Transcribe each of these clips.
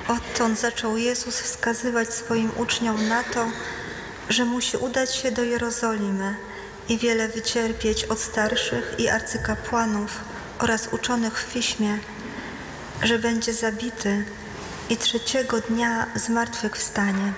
Odtąd zaczął Jezus wskazywać swoim uczniom na to, że musi udać się do Jerozolimy i wiele wycierpieć od starszych i arcykapłanów oraz uczonych w piśmie, że będzie zabity i 3. dnia zmartwychwstanie.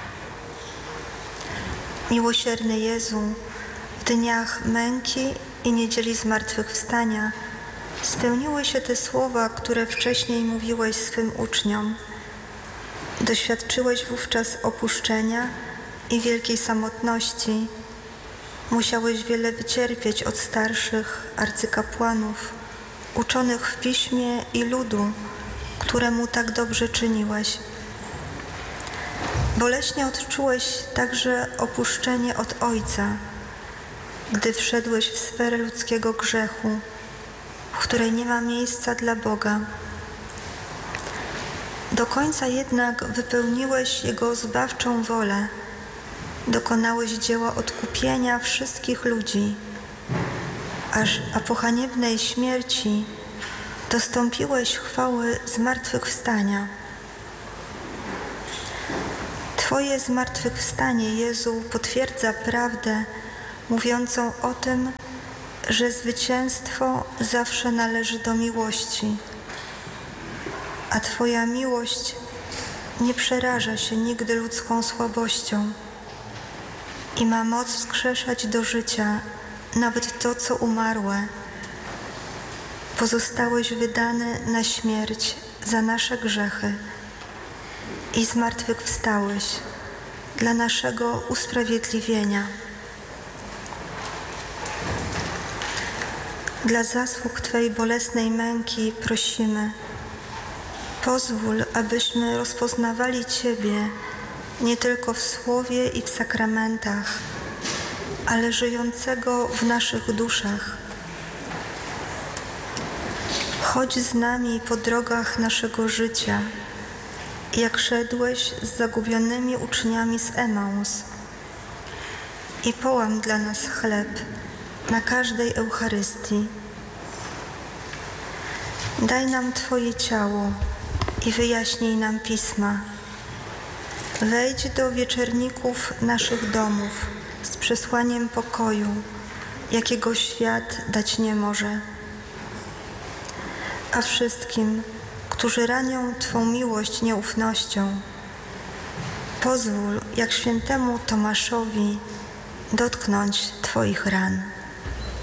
Miłosierny Jezu, w dniach męki i niedzieli zmartwychwstania spełniły się te słowa, które wcześniej mówiłeś swym uczniom. Doświadczyłeś wówczas opuszczenia i wielkiej samotności. Musiałeś wiele wycierpieć od starszych arcykapłanów, uczonych w piśmie i ludu, któremu tak dobrze czyniłeś. Boleśnie odczułeś także opuszczenie od Ojca, gdy wszedłeś w sferę ludzkiego grzechu, w której nie ma miejsca dla Boga. Do końca jednak wypełniłeś Jego zbawczą wolę, dokonałeś dzieła odkupienia wszystkich ludzi, a po haniebnej śmierci dostąpiłeś chwały zmartwychwstania. Twoje zmartwychwstanie, Jezu, potwierdza prawdę mówiącą o tym, że zwycięstwo zawsze należy do miłości, a Twoja miłość nie przeraża się nigdy ludzką słabością i ma moc wskrzeszać do życia nawet to, co umarłe. Pozostałeś wydany na śmierć za nasze grzechy i zmartwychwstałeś dla naszego usprawiedliwienia. Dla zasług Twej bolesnej męki prosimy, pozwól, abyśmy rozpoznawali Ciebie nie tylko w słowie i w sakramentach, ale żyjącego w naszych duszach. Chodź z nami po drogach naszego życia, jak szedłeś z zagubionymi uczniami z Emaus i połam dla nas chleb na każdej Eucharystii. Daj nam Twoje ciało i wyjaśnij nam Pisma. Wejdź do wieczerników naszych domów z przesłaniem pokoju, jakiego świat dać nie może. A wszystkim, którzy ranią Twą miłość nieufnością, pozwól, jak świętemu Tomaszowi, dotknąć Twoich ran.